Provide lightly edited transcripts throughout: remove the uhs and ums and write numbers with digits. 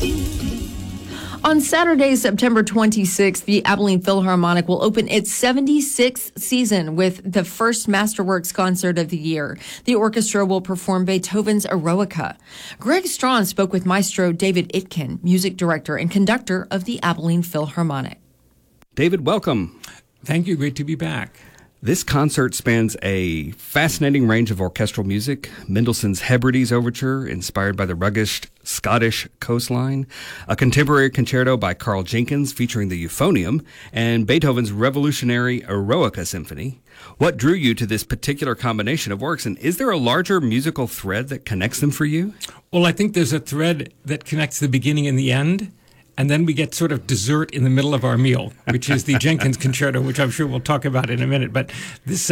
On Saturday, September 26th, the Abilene Philharmonic will open its 76th season with the first Masterworks concert of the year. The orchestra will perform Beethoven's Eroica. Greg Strawn spoke with Maestro David Itkin, music director and conductor of the Abilene Philharmonic. David, welcome. Thank you. Great to be back. This concert spans a fascinating range of orchestral music. Mendelssohn's Hebrides Overture, inspired by the rugged Scottish coastline, a contemporary concerto by Carl Jenkins featuring the euphonium, and Beethoven's revolutionary Eroica Symphony. What drew you to this particular combination of works, and is there a larger musical thread that connects them for you? Well, I think there's a thread that connects the beginning and the end. And then we get sort of dessert in the middle of our meal, which is the Jenkins Concerto, which I'm sure we'll talk about in a minute. But this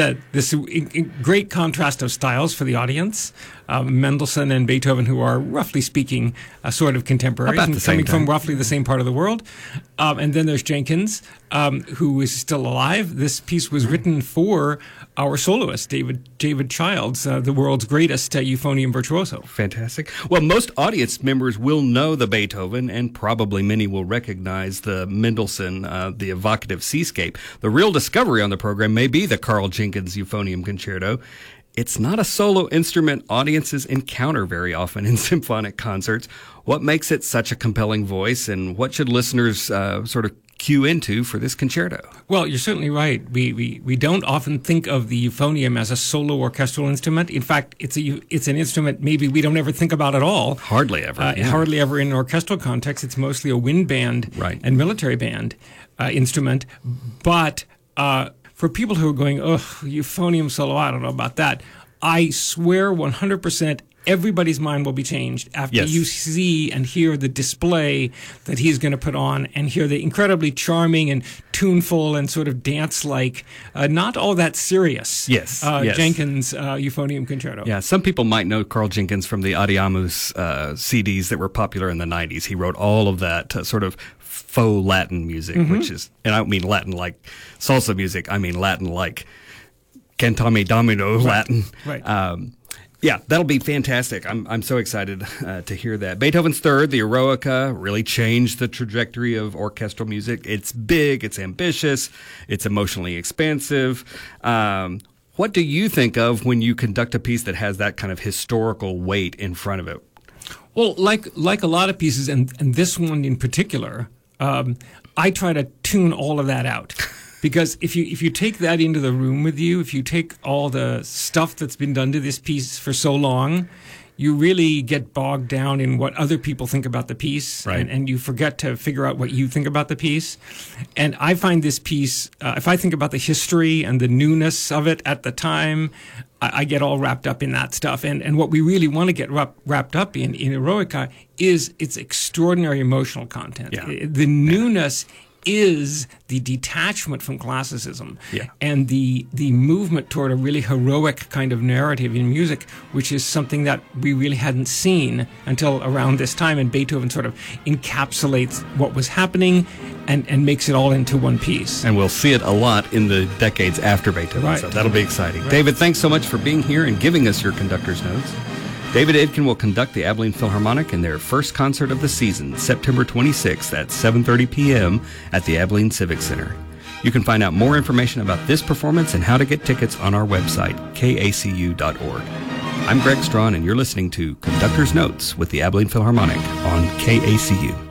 great contrast of styles for the audience. Mendelssohn and Beethoven, who are roughly speaking sort of contemporaries and coming from roughly the same part of the world. And then there's Jenkins, who is still alive. This piece was written for our soloist, David Childs, the world's greatest euphonium virtuoso. Fantastic. Well, most audience members will know the Beethoven, and probably many will recognize the Mendelssohn, the evocative seascape. The real discovery on the program may be the Carl Jenkins Euphonium Concerto. It's not a solo instrument audiences encounter very often in symphonic concerts. What makes it such a compelling voice, and what should listeners sort of cue into for this concerto? Well, you're certainly right. We don't often think of the euphonium as a solo orchestral instrument. In fact, it's an instrument maybe we don't ever think about at all. Hardly ever. Hardly ever in an orchestral context. It's mostly a wind band and military band instrument. But for people who are going, oh, euphonium solo, I don't know about that, I swear 100% everybody's mind will be changed after you see and hear the display that he's going to put on and hear the incredibly charming and tuneful and sort of dance-like, not all that serious Jenkins Euphonium Concerto. Yeah, some people might know Carl Jenkins from the Audiamus CDs that were popular in the 90s. He wrote all of that sort of faux Latin music, which is, and I don't mean Latin like salsa music, I mean Latin like Cantame Domino Latin. Right. Yeah, that'll be fantastic. I'm so excited to hear that. Beethoven's Third, the Eroica, really changed the trajectory of orchestral music. It's big, it's ambitious, it's emotionally expansive. What do you think of when you conduct a piece that has that kind of historical weight in front of it? Well, like a lot of pieces, and this one in particular, I try to tune all of that out. Because if you take that into the room with you, if you take all the stuff that's been done to this piece for so long, you really get bogged down in what other people think about the piece, and you forget to figure out what you think about the piece. And I find this piece, if I think about the history and the newness of it at the time, I get all wrapped up in that stuff. And what we really want to get wrapped up in Eroica is its extraordinary emotional content. Yeah. The newness is the detachment from classicism and the movement toward a really heroic kind of narrative in music, which is something that we really hadn't seen until around this time. And Beethoven sort of encapsulates what was happening and makes it all into one piece. And we'll see it a lot in the decades after Beethoven, so that'll be exciting. Right. David, thanks so much for being here and giving us your conductor's notes. David Itkin will conduct the Abilene Philharmonic in their first concert of the season, September 26th at 7:30 p.m. at the Abilene Civic Center. You can find out more information about this performance and how to get tickets on our website, kacu.org. I'm Greg Strawn, and you're listening to Conductor's Notes with the Abilene Philharmonic on KACU.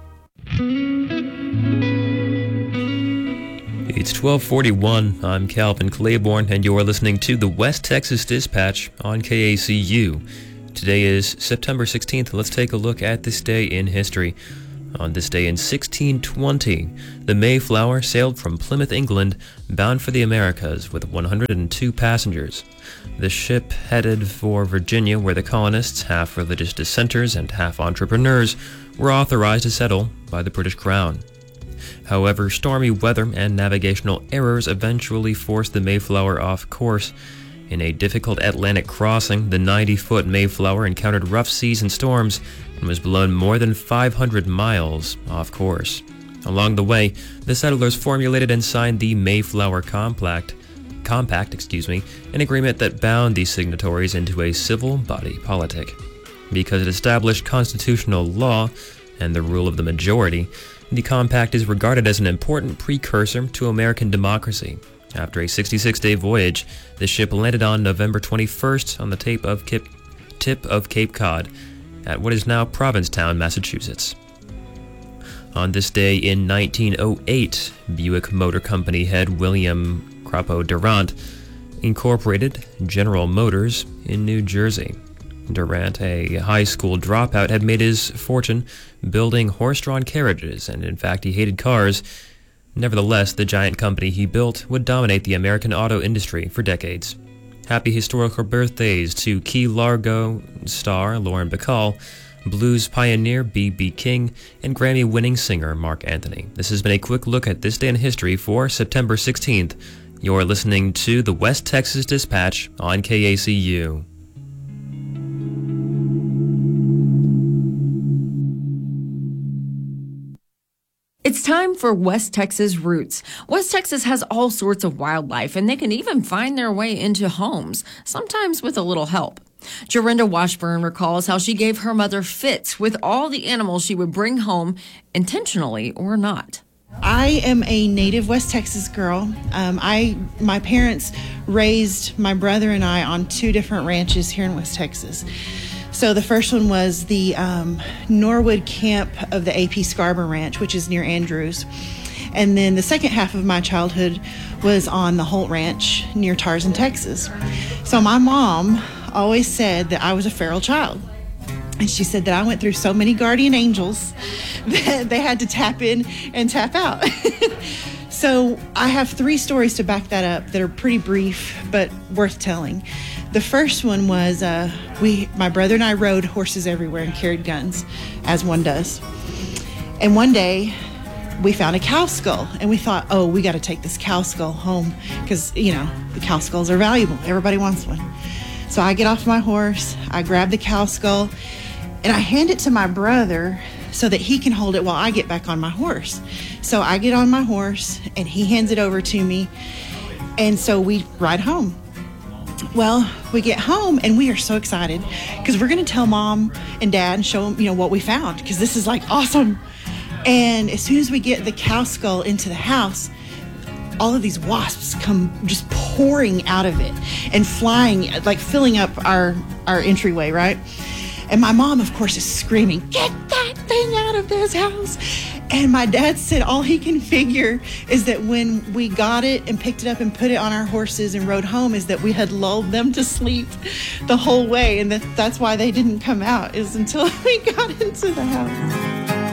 It's 12:41. I'm Calvin Claiborne, and you're listening to the West Texas Dispatch on KACU. Today is September 16th. Let's take a look at this day in history. On this day in 1620, the Mayflower sailed from Plymouth, England, bound for the Americas with 102 passengers. The ship headed for Virginia, where the colonists, half religious dissenters and half entrepreneurs, were authorized to settle by the British Crown. However, stormy weather and navigational errors eventually forced the Mayflower off course. In a difficult Atlantic crossing, the 90-foot Mayflower encountered rough seas and storms and was blown more than 500 miles off course. Along the way, the settlers formulated and signed the Mayflower Compact, an agreement that bound these signatories into a civil body politic. Because it established constitutional law, and the rule of the majority, the compact is regarded as an important precursor to American democracy. After a 66-day voyage, the ship landed on November 21st on the tip of Cape Cod at what is now Provincetown, Massachusetts. On this day in 1908, Buick Motor Company head William Crapo Durant incorporated General Motors in New Jersey. Durant, a high school dropout, had made his fortune building horse-drawn carriages, and in fact he hated cars. Nevertheless, the giant company he built would dominate the American auto industry for decades. Happy historical birthdays to Key Largo star Lauren Bacall, blues pioneer B.B. King, and Grammy-winning singer Mark Anthony. This has been a quick look at this day in history for September 16th. You're listening to the West Texas Dispatch on KACU. It's time for West Texas Roots. West Texas has all sorts of wildlife, and they can even find their way into homes, sometimes with a little help. Jorinda Washburn recalls how she gave her mother fits with all the animals she would bring home, intentionally or not. I am a native West Texas girl. My parents raised my brother and I on 2 different ranches here in West Texas. So the first one was the Norwood camp of the A.P. Scarborough Ranch, which is near Andrews. And then the second half of my childhood was on the Holt Ranch near Tarzan, Texas. So my mom always said that I was a feral child. And she said that I went through so many guardian angels that they had to tap in and tap out. So I have 3 stories to back that up that are pretty brief but worth telling. The first one was my brother and I rode horses everywhere and carried guns, as one does. And one day we found a cow skull, and we thought, oh, we got to take this cow skull home because, the cow skulls are valuable. Everybody wants one. So I get off my horse, I grab the cow skull, and I hand it to my brother so that he can hold it while I get back on my horse. So I get on my horse, and he hands it over to me, and so we ride home. Well, we get home, and we are so excited because we're going to tell Mom and Dad and show them, what we found, because this is awesome. And as soon as we get the cow skull into the house, all of these wasps come just pouring out of it and flying, filling up our entryway, right? And my mom, of course, is screaming, "Get that thing out of this house!" And my dad said all he can figure is that when we got it and picked it up and put it on our horses and rode home is that we had lulled them to sleep the whole way, and that's why they didn't come out, is until we got into the house.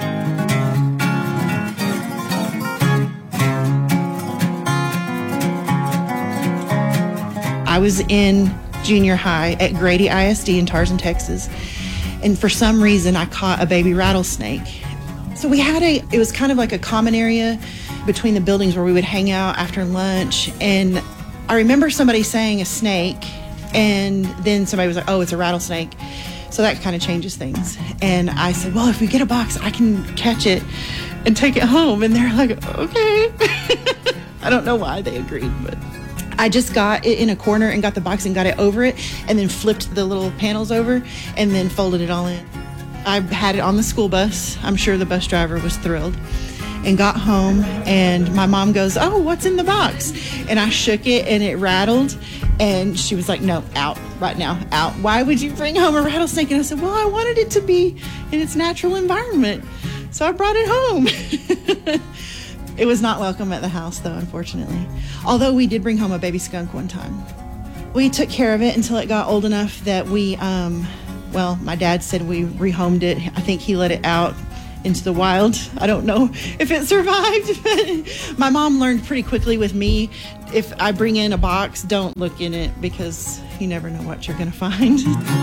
I was in junior high at Grady ISD in Tarzan, Texas, and for some reason I caught a baby rattlesnake. So we had it was kind of like a common area between the buildings where we would hang out after lunch, and I remember somebody saying a snake, and then somebody was like, oh, it's a rattlesnake. So that kind of changes things. And I said, well, if we get a box, I can catch it and take it home. And they're like, okay. I don't know why they agreed, but I just got it in a corner and got the box and got it over it and then flipped the little panels over and then folded it all in. I had it on the school bus. I'm sure the bus driver was thrilled, and got home, and my mom goes, oh, what's in the box? And I shook it and it rattled, and she was like, no, out right now, out. Why would you bring home a rattlesnake? And I said, well, I wanted it to be in its natural environment, so I brought it home. It was not welcome at the house, though, unfortunately. Although we did bring home a baby skunk one time. We took care of it until it got old enough that we, my dad said we rehomed it. I think he let it out into the wild. I don't know if it survived, but my mom learned pretty quickly with me, if I bring in a box, don't look in it because you never know what you're going to find.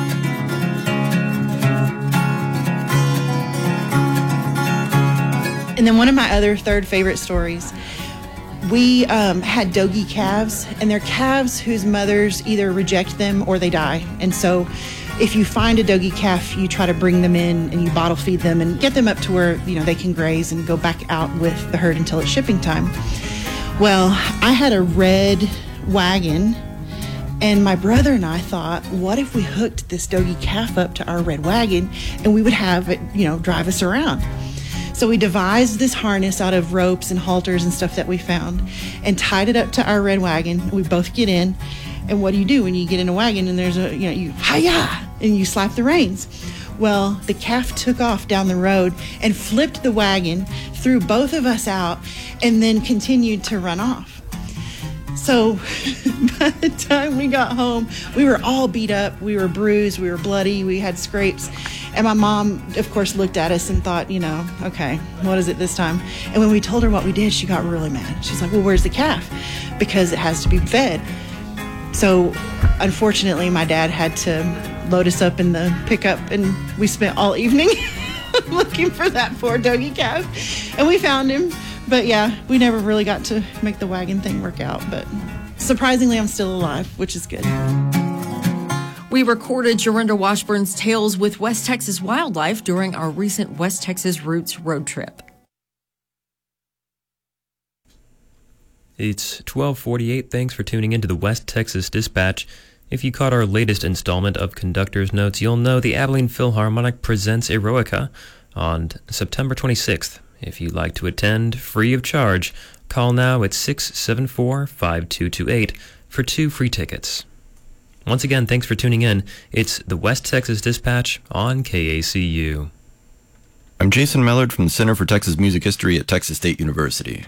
And then one of my other third favorite stories, we had dogie calves, and they're calves whose mothers either reject them or they die. And so if you find a dogie calf, you try to bring them in and you bottle feed them and get them up to where, they can graze and go back out with the herd until it's shipping time. Well, I had a red wagon And my brother and I thought, what if we hooked this Dogie calf up to our red wagon and we would have it, drive us around? So we devised this harness out of ropes and halters and stuff that we found and tied it up to our red wagon. We both get in. And what do you do when you get in a wagon and there's you hi-ya, and you slap the reins? Well, the calf took off down the road and flipped the wagon, threw both of us out, and then continued to run off. So by the time we got home, we were all beat up. We were bruised. We were bloody. We had scrapes. And my mom, of course, looked at us and thought, okay, what is it this time? And when we told her what we did, she got really mad. She's like, well, where's the calf? Because it has to be fed. So unfortunately, my dad had to load us up in the pickup, and we spent all evening looking for that poor Dogie calf. And we found him. But yeah, we never really got to make the wagon thing work out. But surprisingly, I'm still alive, which is good. We recorded Jorinda Washburn's tales with West Texas Wildlife during our recent West Texas Roots road trip. It's 12:48. Thanks for tuning in to the West Texas Dispatch. If you caught our latest installment of Conductor's Notes, you'll know the Abilene Philharmonic presents Eroica on September 26th. If you'd like to attend free of charge, call now at 674-5228 for 2 free tickets. Once again, thanks for tuning in. It's the West Texas Dispatch on KACU. I'm Jason Mellard from the Center for Texas Music History at Texas State University.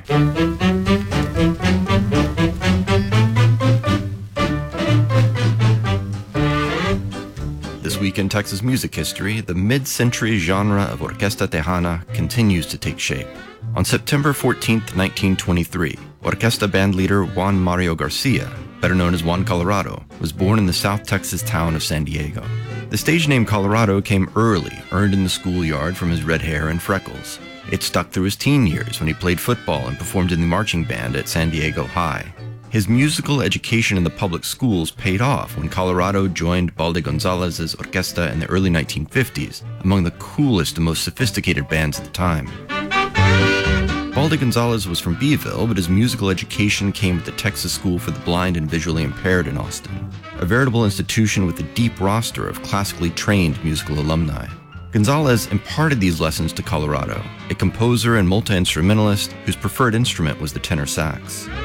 This week in Texas music history, the mid-century genre of Orquesta Tejana continues to take shape. On September 14, 1923, orquesta band leader Juan Mario Garcia, better known as Juan Colorado, was born in the South Texas town of San Diego. The stage name Colorado came early, earned in the schoolyard from his red hair and freckles. It stuck through his teen years when he played football and performed in the marching band at San Diego High. His musical education in the public schools paid off when Colorado joined Balde Gonzalez's orquesta in the early 1950s, among the coolest and most sophisticated bands at the time. Balde Gonzalez was from Beeville, but his musical education came at the Texas School for the Blind and Visually Impaired in Austin, a veritable institution with a deep roster of classically trained musical alumni. Gonzalez imparted these lessons to Colorado, a composer and multi-instrumentalist whose preferred instrument was the tenor sax.